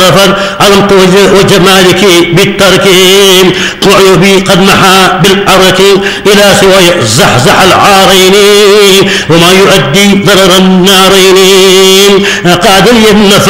علمت وجمالك بالترك وعيوبي قد محى بالأرك إلى سوى زحزح العارين وما يؤدي ضرر النارين قاد لي النفع